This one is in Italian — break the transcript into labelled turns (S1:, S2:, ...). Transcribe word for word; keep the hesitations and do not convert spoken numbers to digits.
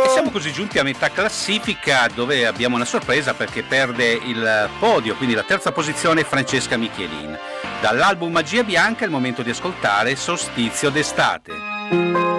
S1: E siamo così giunti a metà classifica, dove abbiamo una sorpresa perché perde il podio, quindi la terza posizione, Francesca Michelin. Dall'album Magia Bianca è il momento di ascoltare Solstizio d'estate.